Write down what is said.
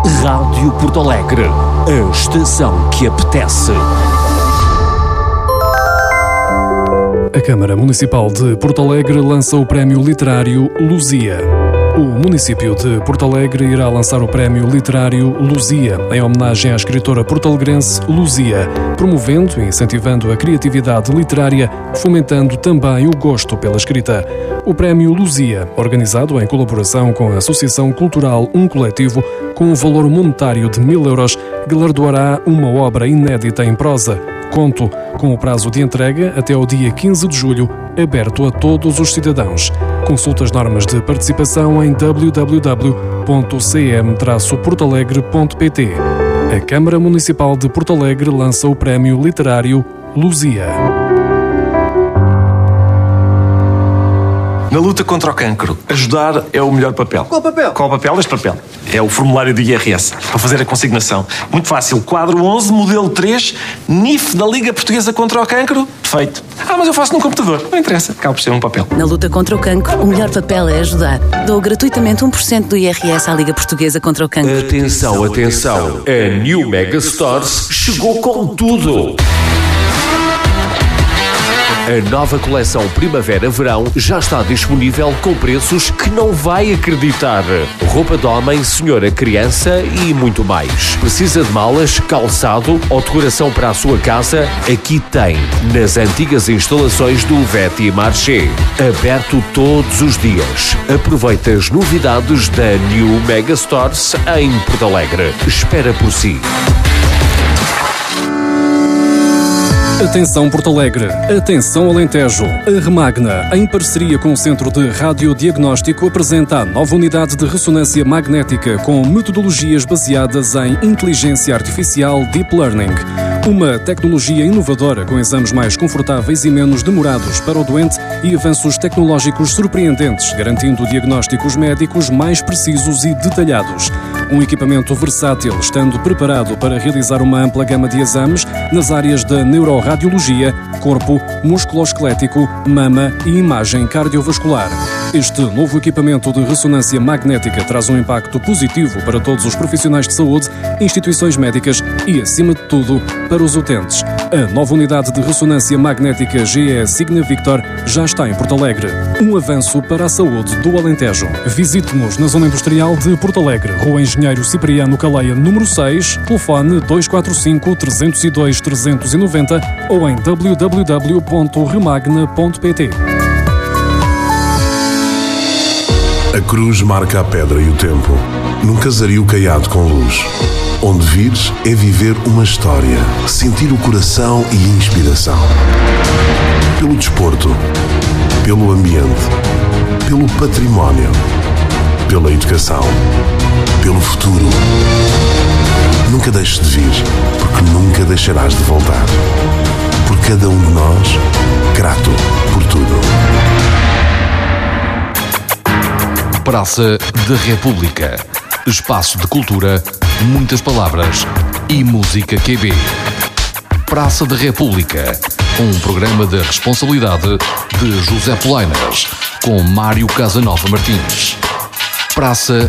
Rádio Porto Alegre, a estação que apetece. A Câmara Municipal de Porto Alegre lança o Prémio Literário Luzia. O município de Porto Alegre irá lançar o Prémio Literário Luzia, em homenagem à escritora portalegrense Luzia, promovendo e incentivando a criatividade literária, fomentando também o gosto pela escrita. O Prémio Luzia, organizado em colaboração com a Associação Cultural Um Coletivo, com um valor monetário de 1.000 euros, galardoará uma obra inédita em prosa, conto, com o prazo de entrega até ao dia 15 de julho, aberto a todos os cidadãos. Consulte as normas de participação em www.cm-portalegre.pt. A Câmara Municipal de Porto Alegre lança o Prémio Literário Luzia. Na luta contra o cancro, ajudar é o melhor papel. Qual papel? Qual papel? Este papel. É o formulário de IRS, para fazer a consignação. Muito fácil. Quadro 11, modelo 3, NIF da Liga Portuguesa contra o Cancro. Feito. Mas eu faço num computador. Não interessa. Acaba por ser um papel. Na luta contra o cancro, o melhor papel é ajudar. Dou gratuitamente 1% do IRS à Liga Portuguesa contra o Cancro. Atenção, atenção. A New Mega Stores chegou com tudo. A nova coleção Primavera-Verão já está disponível com preços que não vai acreditar. Roupa de homem, senhora, criança e muito mais. Precisa de malas, calçado ou decoração para a sua casa? Aqui tem, nas antigas instalações do Veti Marché. Aberto todos os dias. Aproveita as novidades da New Mega Stores em Porto Alegre. Espera por si. Atenção Porto Alegre, atenção Alentejo. A Remagna, em parceria com o Centro de Radiodiagnóstico, apresenta a nova unidade de ressonância magnética com metodologias baseadas em inteligência artificial Deep Learning. Uma tecnologia inovadora com exames mais confortáveis e menos demorados para o doente e avanços tecnológicos surpreendentes, garantindo diagnósticos médicos mais precisos e detalhados. Um equipamento versátil, estando preparado para realizar uma ampla gama de exames nas áreas da neuroradiologia, corpo, músculo-esquelético, mama e imagem cardiovascular. Este novo equipamento de ressonância magnética traz um impacto positivo para todos os profissionais de saúde, instituições médicas e, acima de tudo, para os utentes. A nova unidade de ressonância magnética GE Signa Victor já está em Porto Alegre. Um avanço para a saúde do Alentejo. Visite-nos na Zona Industrial de Porto Alegre, Rua Engenheiro Cipriano Caleia, número 6, telefone 245 302 390 ou em www.remagna.pt. A cruz marca a pedra e o tempo, num casario caiado com luz. Onde vires é viver uma história, sentir o coração e a inspiração. Pelo desporto, pelo ambiente, pelo património, pela educação, pelo futuro. Nunca deixes de vir, porque nunca deixarás de voltar. Por cada um de nós, grato por tudo. Praça da República. Espaço de cultura, muitas palavras e música QB. Praça da República. Um programa da responsabilidade de José Polainas, com Mário Casanova Martins. Praça